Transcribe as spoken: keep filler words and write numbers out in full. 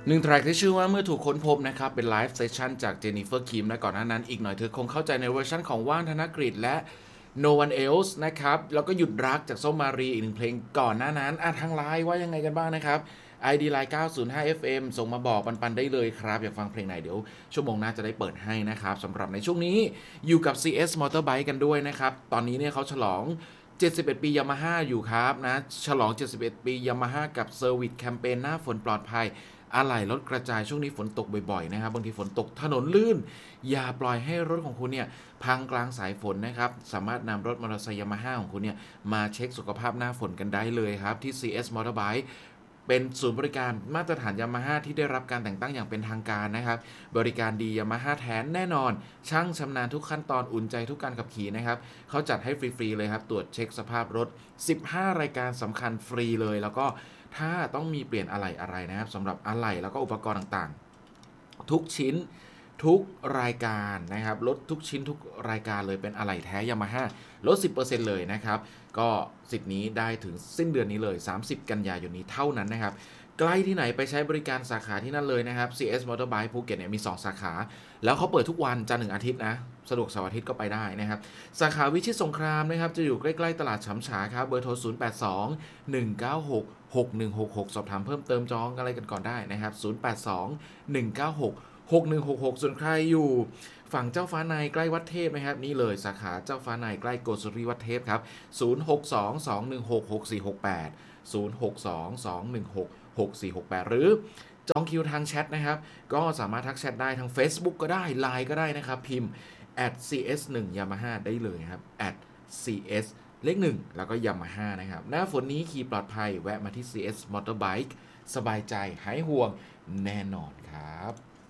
หนึ่งแทร็กที่ชื่อว่าเมื่อถูกค้นพบนะครับเป็นไลฟ์เซสชั่นจากเจนนิเฟอร์คิมและก่อนหน้านั้นอีกหน่อยเธอคงเข้าใจในเวอร์ชันของว่านธนกฤษและ No One Else นะครับแล้วก็หยุดรักจากส้มมารีอีกหนึ่งเพลงก่อนหน้านั้นอ่ะทางไลน์ว่ายังไงกันบ้างนะครับ ไอ ดี ไลน์เก้า ศูนย์ ห้า เอฟ เอ็ม ส่งมาบอกปันๆได้เลยครับอยากฟังเพลงไหนเดี๋ยวชั่วโมงหน้าจะได้เปิดให้นะครับสำหรับในช่วงนี้อยู่กับ ซี เอส Motorbike กันด้วยนะครับตอนนี้เนี่ยเขาฉลองเจ็ดสิบเอ็ดปี Yamaha อยู่ครับนะฉลองเจ็ดสิบเอ็ดปี Yamaha กับ Service Campaign หน้าฝนปลอดภัยอะไหล่รถกระจายช่วงนี้ฝนตกบ่อยๆนะครับบางทีฝนตกถนนลื่นอย่าปล่อยให้รถของคุณเนี่ยพังกลางสายฝนนะครับสามารถนำรถมอเตอร์ไซค์ Yamaha ของคุณเนี่ยมาเช็คสุขภาพหน้าฝนกันได้เลยครับที่ ซี เอส Motorbike เป็นศูนย์บริการมาตรฐาน Yamaha ที่ได้รับการแต่งตั้งอย่างเป็นทางการนะครับบริการดี Yamaha แท้แน่นอนช่างชำนาญทุกขั้นตอนอุ่นใจทุกการขับขี่นะครับเขาจัดให้ฟรีๆเลยครับตรวจเช็คสภาพรถสิบห้ารายการสำคัญฟรีเลยแล้วก็ถ้าต้องมีเปลี่ยนอะไหล่อะไรนะครับสำหรับอะไหล่แล้วก็อุปกรณ์ต่างๆทุกชิ้นทุกรายการนะครับลดทุกชิ้นทุกรายการเลยเป็นอะไหล่แท้ Yamaha ลด สิบเปอร์เซ็นต์ เลยนะครับก็สิทธิ์นี้ได้ถึงสิ้นเดือนนี้เลยสามสิบกันยายนนี้เท่านั้นนะครับใกล้ที่ไหนไปใช้บริการสาขาที่นั่นเลยนะครับ ซี เอส Motorbike ภูเก็ตเนี่ยมีสองสาขาแล้วเขาเปิดทุกวันจันทร์ถึงอาทิตย์นะสะดวกเสาร์อาทิตย์ก็ไปได้นะครับสาขาวิชิตสงครามนะครับจะอยู่ใกล้ๆตลาดฉำฉาครับเบอร์โทรศูนย์ แปด สอง หนึ่ง เก้า หก หก หนึ่ง หก หกสอบถามเพิ่มเติมจองอะไรกันก่อนได้นะครับศูนย์ แปด สอง หนึ่ง เก้า หก หก หนึ่ง หก หกส่วนใครอยู่ฝั่งเจ้าฟ้าในใกล้วัดเทพนะครับนี่เลยสาขาเจ้าฟ้าในใกล้โกสุรีวัดเทพครับศูนย์ หก สอง สอง หนึ่ง หก หก สี่ หก แปด ศูนย์ หก สอง สอง หนึ่ง หก หก สี่ หก แปดหรือจองคิวทางแชทนะครับก็สามารถทักแชทได้ทาง Facebook ก็ได้ ไลน์ ก็ได้นะครับพิมพ์ แอท ซี เอส หนึ่ง Yamaha ได้เลยครับ แอท ซี เอส เลขหนึ่งแล้วก็ Yamaha นะครับหน้าฝนนี้ขี่ปลอดภัยแวะมาที่ ซี เอส Motorbike สบายใจหายห่วงแน่นอนครับ